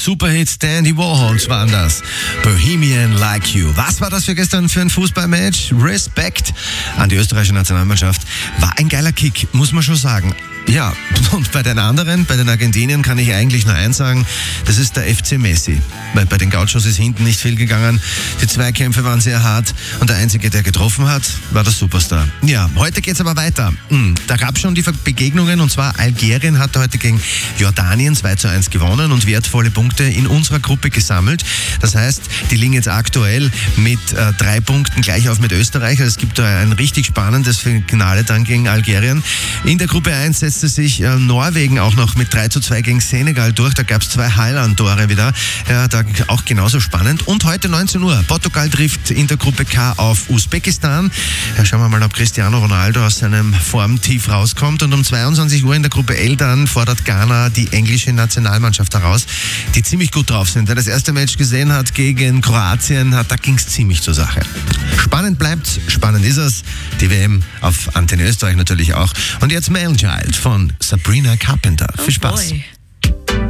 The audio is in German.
Superhits Dandy Warhols waren das. Bohemian Like You. Was war das für gestern für ein Fußballmatch? Respekt an die österreichische Nationalmannschaft. War ein geiler Kick, muss man schon sagen. Ja, und bei den anderen, bei den Argentiniern kann ich eigentlich nur eins sagen, das ist der FC Messi. Weil bei den Gauchos ist hinten nicht viel gegangen, die Zweikämpfe waren sehr hart und der Einzige, der getroffen hat, war der Superstar. Ja, heute geht's aber weiter. Da gab es schon die Begegnungen und zwar Algerien hat heute gegen Jordanien 2:1 gewonnen und wertvolle Punkte in unserer Gruppe gesammelt. Das heißt, die liegen jetzt aktuell mit 3 Punkten gleich auf mit Österreich. Also es gibt da ein richtig spannendes Finale dann gegen Algerien. In der Gruppe 1 setzte sich Norwegen auch noch mit 3:2 gegen Senegal durch. Da gab es 2 Highland-Tore wieder. Ja, da auch genauso spannend. Und heute 19 Uhr, Portugal trifft in der Gruppe K auf Usbekistan. Ja, schauen wir mal, ob Cristiano Ronaldo aus seinem Formtief rauskommt. Und um 22 Uhr in der Gruppe L dann fordert Ghana die englische Nationalmannschaft heraus, die ziemlich gut drauf sind. Wer das erste Match gesehen hat gegen Kroatien, da ging es ziemlich zur Sache. Spannend bleibt's, spannend ist es. Die WM auf Antenne Österreich natürlich auch. Und jetzt Male Child von Sabrina Carpenter. Viel Spaß. Boy.